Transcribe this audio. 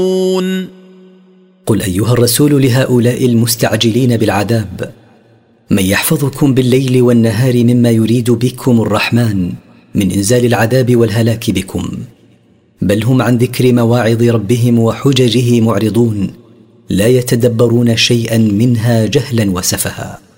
قل أيها الرسول لهؤلاء المستعجلين بالعذاب: من يحفظكم بالليل والنهار مما يريد بكم الرحمن من إنزال العذاب والهلاك بكم؟ بل هم عن ذكر مواعظ ربهم وحججه معرضون، لا يتدبرون شيئا منها جهلا وسفها.